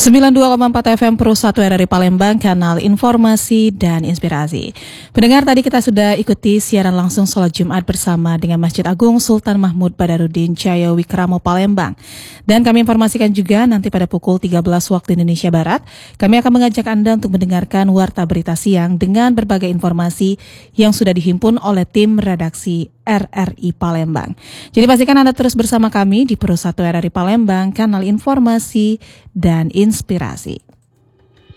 92,4 FM Pro 1 RRI Palembang, kanal informasi dan inspirasi. Pendengar, tadi kita sudah ikuti siaran langsung sholat Jumat bersama dengan Masjid Agung Sultan Mahmud Badarudin Jaya Wikramo Palembang. Dan kami informasikan juga nanti pada pukul 13 waktu Indonesia Barat, kami akan mengajak Anda untuk mendengarkan Warta Berita Siang dengan berbagai informasi yang sudah dihimpun oleh tim redaksi RRI Palembang. Jadi pastikan Anda terus bersama kami di Pro 1 RRI Palembang, kanal informasi dan inspirasi.